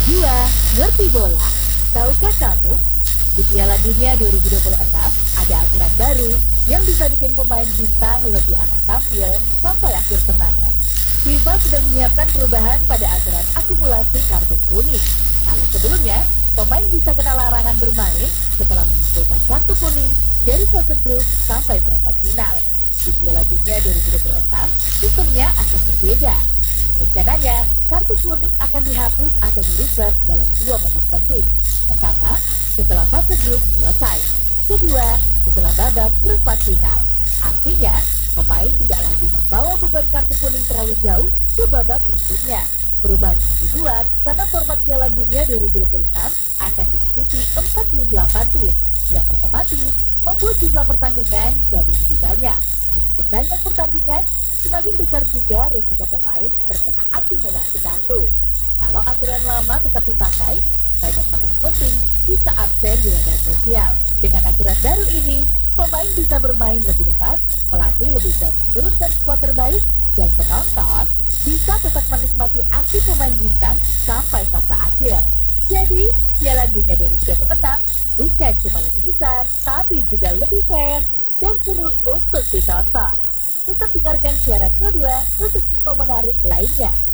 Kedua, ngerti bola. Tahukah kamu, di Piala Dunia 2026 ada aturan baru yang bisa bikin pemain bintang lebih aman tampil sampai akhir turnamen. FIFA sudah menyiapkan perubahan pada aturan akumulasi kartu kuning. Kalau sebelumnya, pemain bisa kena larangan bermain setelah mengumpulkan kartu kuning dari fase grup sampai perempat final. Di Piala Dunia 2026, sistemnya akan berbeda. Rencananya, kartu kuning akan dihapus atau di-reserve dalam dua momen penting. Pertama, setelah fase grup selesai. Kedua, setelah babak perempat final. Artinya, pemain tidak lagi membawa beban kartu kuning terlalu jauh ke babak berikutnya. Perubahan ini dibuat karena format Piala Dunia 2026 akan diikuti 48 tim, yang otomatis membuat jumlah pertandingan jadi lebih banyak. Semakin banyak pertandingan, semakin besar juga risiko pemain terkena akumulasi kartu. Kalau aturan lama tetap dipakai, banyak pemain penting bisa absen di laga krusial. Dengan aturan baru ini, pemain bisa bermain lebih lepas, pelatih lebih berani menurunkan skuad terbaik, dan penonton bisa tetap menikmati aksi pemain bintang sampai fase akhir. Jadi, Piala Dunia 2026 bukan cuma lebih besar, tapi juga lebih fair dan seru untuk ditonton. Tetap dengarkan siaran kedua untuk info menarik lainnya.